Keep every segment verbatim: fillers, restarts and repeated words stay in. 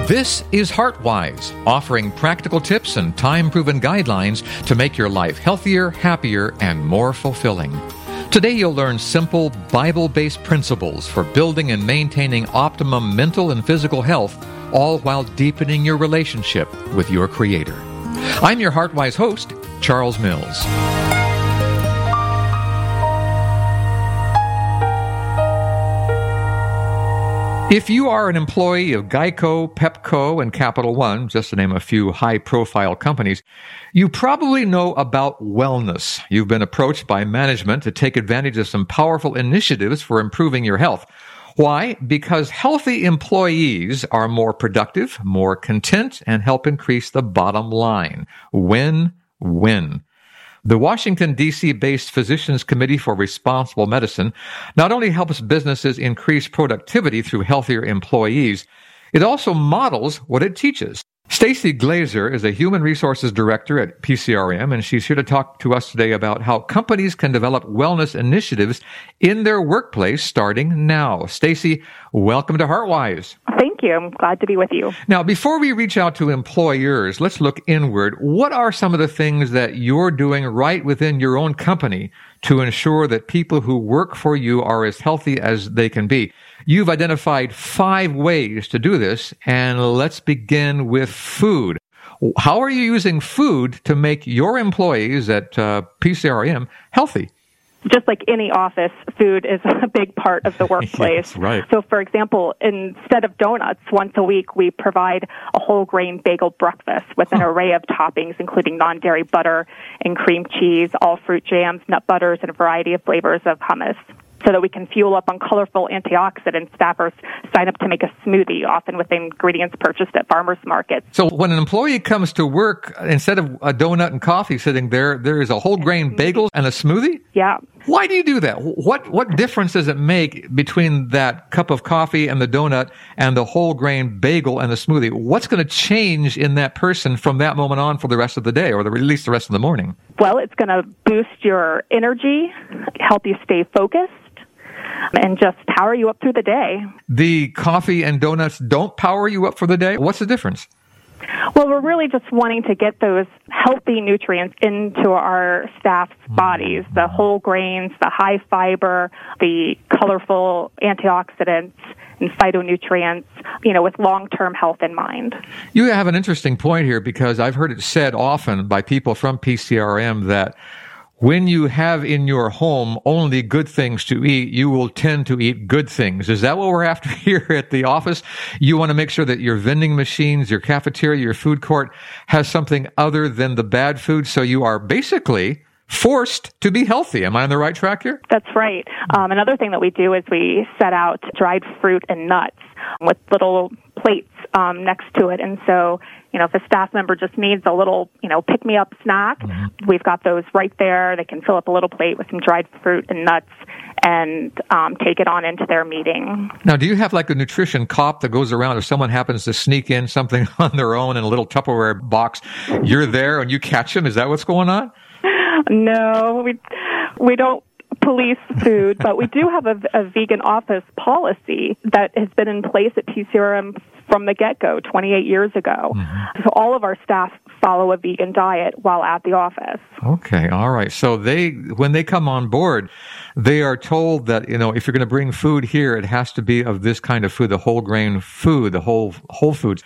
This is HeartWise, offering practical tips and time-proven guidelines to make your life healthier, happier, and more fulfilling. Today you'll learn simple, Bible-based principles for building and maintaining optimum mental and physical health, all while deepening your relationship with your Creator. I'm your HeartWise host, Charles Mills. If you are an employee of Geico, Pepco, and Capital One, just to name a few high-profile companies, you probably know about wellness. You've been approached by management to take advantage of some powerful initiatives for improving your health. Why? Because healthy employees are more productive, more content, and help increase the bottom line. Win-win. The Washington, D C-based Physicians Committee for Responsible Medicine not only helps businesses increase productivity through healthier employees, it also models what it teaches. Stacy Glazer is a Human Resources Director at P C R M, and she's here to talk to us today about how companies can develop wellness initiatives in their workplace starting now. Stacy, welcome to HeartWise. Thank you. I'm glad to be with you. Now, before we reach out to employers, let's look inward. What are some of the things that you're doing right within your own company to ensure that people who work for you are as healthy as they can be? You've identified five ways to do this, and let's begin with food. How are you using food to make your employees at uh, P C R M healthy? Just like any office, food is a big part of the workplace. Yes, right. So, for example, instead of donuts, once a week, we provide a whole grain bagel breakfast with an huh. array of toppings, including non-dairy butter and cream cheese, all fruit jams, nut butters, and a variety of flavors of hummus, so that we can fuel up on colorful antioxidants. Staffers sign up to make a smoothie, often with ingredients purchased at farmers markets. So when an employee comes to work, instead of a donut and coffee sitting there, there is a whole grain bagel and a smoothie? Yeah. Why do you do that? What what difference does it make between that cup of coffee and the donut and the whole grain bagel and the smoothie? What's going to change in that person from that moment on for the rest of the day, or the, at least the rest of the morning? Well, it's going to boost your energy, help you stay focused, and just power you up through the day. The coffee and donuts don't power you up for the day? What's the difference? Well, we're really just wanting to get those healthy nutrients into our staff's bodies, the whole grains, the high fiber, the colorful antioxidants and phytonutrients, you know, with long-term health in mind. You have an interesting point here, because I've heard it said often by people from P C R M that when you have in your home only good things to eat, you will tend to eat good things. Is that what we're after here at the office? You want to make sure that your vending machines, your cafeteria, your food court has something other than the bad food, so you are basically forced to be healthy. Am I on the right track here? That's right. Um, another thing that we do is we set out dried fruit and nuts with little plates um, next to it. And so, you know, if a staff member just needs a little, you know, pick-me-up snack, mm-hmm. we've got those right there. They can fill up a little plate with some dried fruit and nuts and um, take it on into their meeting. Now, do you have like a nutrition cop that goes around if someone happens to sneak in something on their own in a little Tupperware box? You're there and you catch them? Is that what's going on? No, we we don't police food, but we do have a, a vegan office policy that has been in place at P C R M from the get-go twenty-eight years ago. Mm-hmm. So all of our staff follow a vegan diet while at the office. Okay, all right. So they, when they come on board, they are told that, you know, if you're going to bring food here, it has to be of this kind of food, the whole grain food, the whole whole foods.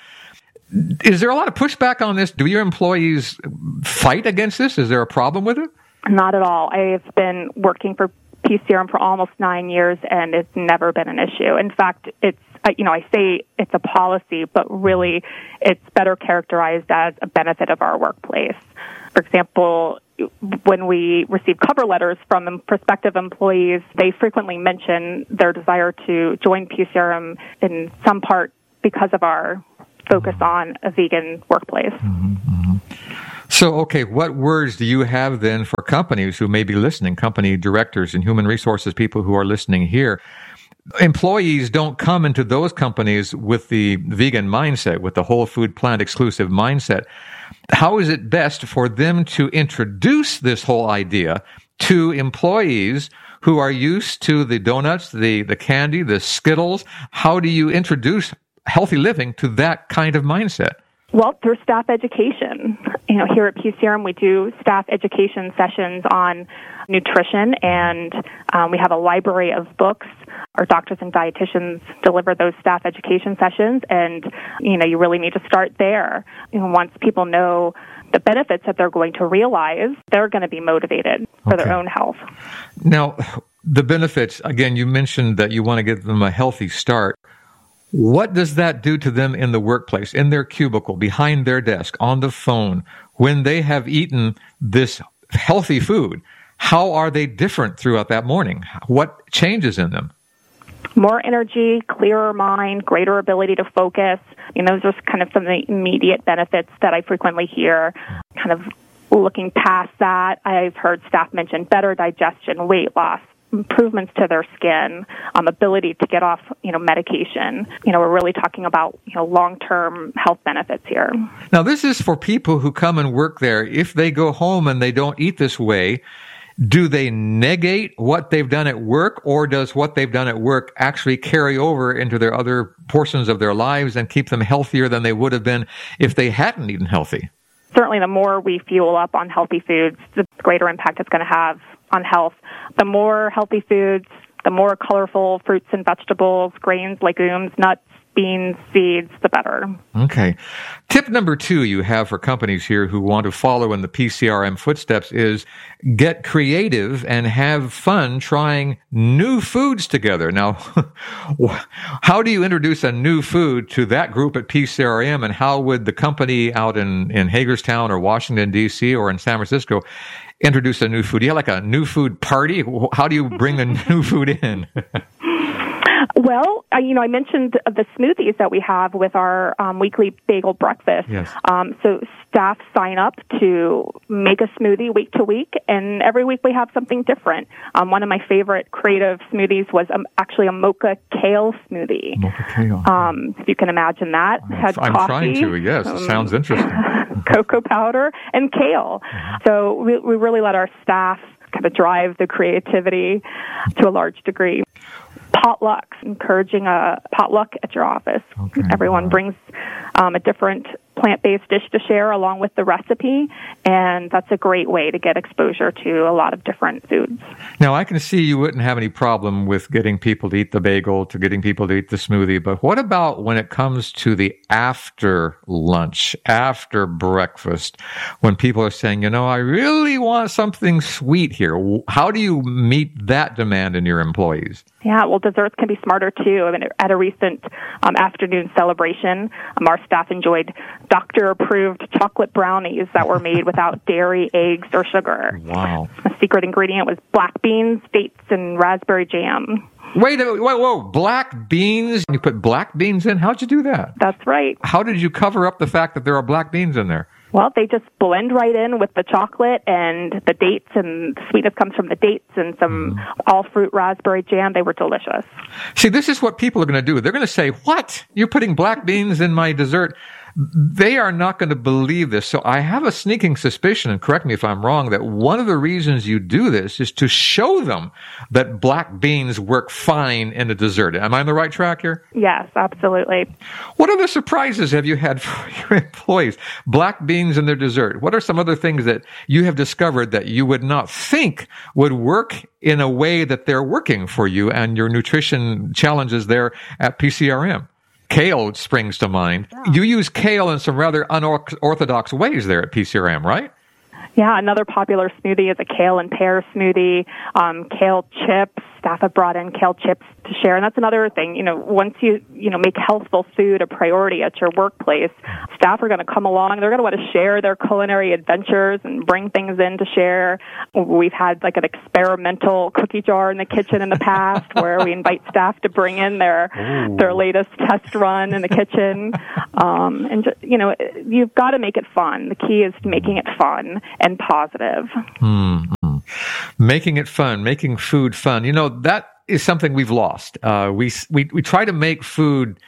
Is there a lot of pushback on this? Do your employees fight against this? Is there a problem with it? Not at all. I've been working for P C R M for almost nine years, and it's never been an issue. In fact, it's, you know, I say it's a policy, but really it's better characterized as a benefit of our workplace. For example, when we receive cover letters from prospective employees, they frequently mention their desire to join P C R M in some part because of our focus on a vegan workplace. Mm-hmm, mm-hmm. So, okay, what words do you have then for companies who may be listening, company directors and human resources people who are listening here? Employees don't come into those companies with the vegan mindset, with the whole food plant exclusive mindset. How is it best for them to introduce this whole idea to employees who are used to the donuts, the, the candy, the Skittles? How do you introduce healthy living to that kind of mindset? Well, through staff education. You know, here at P C R M, we do staff education sessions on nutrition, and um, we have a library of books. Our doctors and dietitians deliver those staff education sessions, and, you know, you really need to start there. You know, once people know the benefits that they're going to realize, they're going to be motivated for Okay. their own health. Now, the benefits, again, you mentioned that you want to give them a healthy start. What does that do to them in the workplace, in their cubicle, behind their desk, on the phone, when they have eaten this healthy food? How are they different throughout that morning? What changes in them? More energy, clearer mind, greater ability to focus. You know, those are kind of some of the immediate benefits that I frequently hear. Kind of looking past that, I've heard staff mention better digestion, weight loss, improvements to their skin, um, ability to get off, you know, medication. You know, we're really talking about, you know, long-term health benefits here. Now, this is for people who come and work there. If they go home and they don't eat this way, do they negate what they've done at work, or does what they've done at work actually carry over into their other portions of their lives and keep them healthier than they would have been if they hadn't eaten healthy? Certainly, the more we fuel up on healthy foods, the greater impact it's going to have on health. The more healthy foods, the more colorful fruits and vegetables, grains, legumes, nuts, beans, seeds, the better. Okay. Tip number two you have for companies here who want to follow in the P C R M footsteps is get creative and have fun trying new foods together. Now, how do you introduce a new food to that group at P C R M, and how would the company out in, in Hagerstown or Washington, D C or in San Francisco introduce a new food? Do you have like a new food party? How do you bring the new food in? Well, uh, you know, I mentioned the smoothies that we have with our um, weekly bagel breakfast. Yes. Um, so staff sign up to make a smoothie week to week, and every week we have something different. Um, one of my favorite creative smoothies was um, actually a mocha kale smoothie. Mocha kale. Um, if you can imagine that. I'm, Had I'm coffee, trying to, yes. um, It sounds interesting. cocoa powder, and kale. Mm-hmm. So we, we really let our staff kind of drive the creativity to a large degree. Potlucks, encouraging a potluck at your office. Okay. Everyone brings um, a different plant-based dish to share along with the recipe, and that's a great way to get exposure to a lot of different foods. Now, I can see you wouldn't have any problem with getting people to eat the bagel, to getting people to eat the smoothie, but what about when it comes to the after lunch, after breakfast, when people are saying, you know, I really want something sweet here? How do you meet that demand in your employees? Yeah, well, desserts can be smarter, too. I mean, at a recent um, afternoon celebration, um, our staff enjoyed doctor-approved chocolate brownies that were made without dairy, eggs, or sugar. Wow. The secret ingredient was black beans, dates, and raspberry jam. Wait a minute, whoa, whoa, black beans? You put black beans in? How'd you do that? That's right. How did you cover up the fact that there are black beans in there? Well, they just blend right in with the chocolate and the dates, and the sweetness comes from the dates and some mm. all-fruit raspberry jam. They were delicious. See, this is what people are going to do. They're going to say, what? You're putting black beans in my dessert? They are not going to believe this. So I have a sneaking suspicion, and correct me if I'm wrong, that one of the reasons you do this is to show them that black beans work fine in a dessert. Am I on the right track here? Yes, absolutely. What other surprises have you had for your employees? Black beans in their dessert. What are some other things that you have discovered that you would not think would work in a way that they're working for you and your nutrition challenges there at P C R M? Kale springs to mind. Yeah. You use kale in some rather unorthodox ways there at P C R M, right? Yeah, another popular smoothie is a kale and pear smoothie, um, kale chips. Staff have brought in kale chips to share, and that's another thing. You know, once you you know make healthful food a priority at your workplace, staff are going to come along. They're going to want to share their culinary adventures and bring things in to share. We've had like an experimental cookie jar in the kitchen in the past, where we invite staff to bring in their Ooh. their latest test run in the kitchen. Um, and just, you know, you've got to make it fun. The key is making it fun and positive. Mm-hmm. Making it fun, making food fun. You know, that is something we've lost. Uh, we, we, we try to make food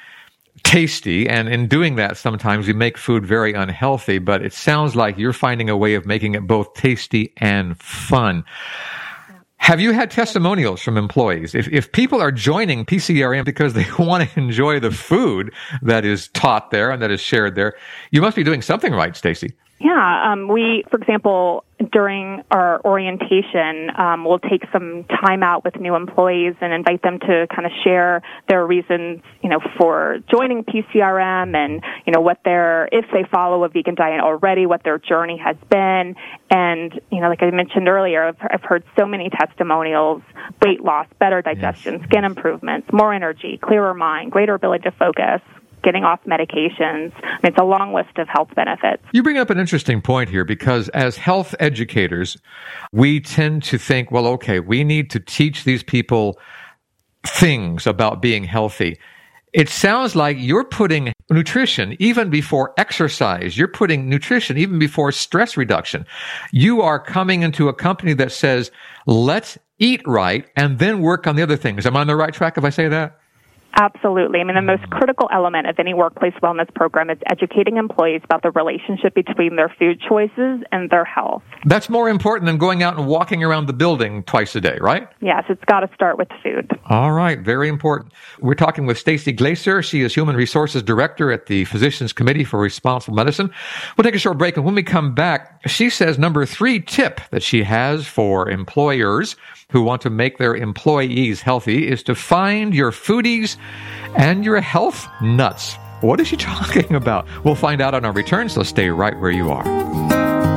tasty, and in doing that, sometimes we make food very unhealthy, but it sounds like you're finding a way of making it both tasty and fun. Have you had testimonials from employees? If if people are joining P C R M because they want to enjoy the food that is taught there and that is shared there, you must be doing something right, Stacy. Yeah, um, we, for example, during our orientation, um, we'll take some time out with new employees and invite them to kind of share their reasons, you know, for joining P C R M and, you know, what their, if they follow a vegan diet already, what their journey has been. And, you know, like I mentioned earlier, I've, I've heard so many testimonials: weight loss, better digestion, yes. skin improvements, more energy, clearer mind, greater ability to focus, getting off medications. I mean, it's a long list of health benefits. You bring up an interesting point here, because as health educators, we tend to think, well, okay, we need to teach these people things about being healthy. It sounds like you're putting nutrition even before exercise. You're putting nutrition even before stress reduction. You are coming into a company that says, let's eat right and then work on the other things. Am I on the right track if I say that? Absolutely. I mean, the most critical element of any workplace wellness program is educating employees about the relationship between their food choices and their health. That's more important than going out and walking around the building twice a day, right? Yes, it's got to start with food. All right, very important. We're talking with Stacy Glaser. She is Human Resources Director at the Physicians Committee for Responsible Medicine. We'll take a short break, and when we come back, she says number three tip that she has for employers who want to make their employees healthy is to find your foodies and your health nuts. What is she talking about? We'll find out on our return, so stay right where you are.